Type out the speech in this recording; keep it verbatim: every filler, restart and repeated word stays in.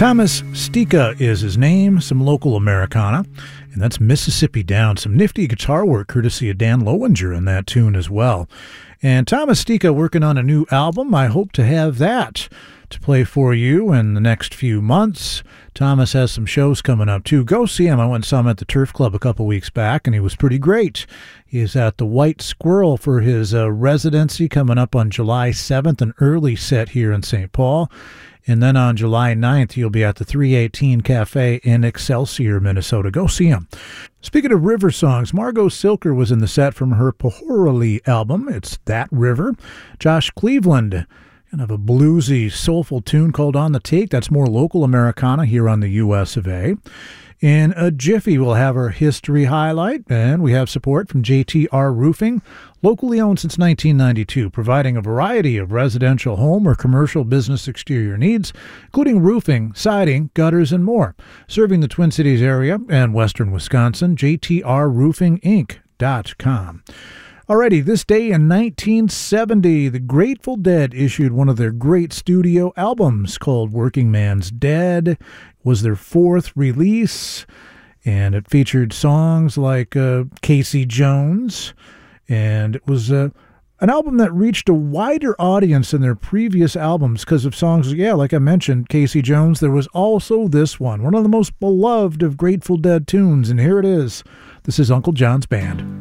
Thomas Stika is his name, some local Americana, and that's Mississippi Down. Some nifty guitar work courtesy of Dan Lowinger in that tune as well. And Thomas Stika working on a new album. I hope to have that to play for you in the next few months. Thomas has some shows coming up too. Go see him. I went and saw him at the Turf Club a couple weeks back, and he was pretty great. He's at the White Squirrel for his uh, residency coming up on July seventh, an early set here in Saint Paul. And then on July ninth, you'll be at the three eighteen Cafe in Excelsior, Minnesota. Go see him. Speaking of river songs, Margot Silker was in the set from her Pahorali album. It's That River. Josh Cleveland, kind of a bluesy, soulful tune called On the Take. That's more local Americana here on the U S of A. In a jiffy, we'll have our history highlight, and we have support from J T R Roofing, locally owned since nineteen ninety-two, providing a variety of residential home or commercial business exterior needs, including roofing, siding, gutters, and more. Serving the Twin Cities area and western Wisconsin, J T R roofing inc dot com. Alrighty, this day in nineteen seventy, the Grateful Dead issued one of their great studio albums called Working Man's Dead. It was their fourth release, and it featured songs like uh, Casey Jones, and it was uh, an album that reached a wider audience than their previous albums because of songs, yeah, like I mentioned, Casey Jones. There was also this one, one of the most beloved of Grateful Dead tunes, and here it is. This is Uncle John's Band.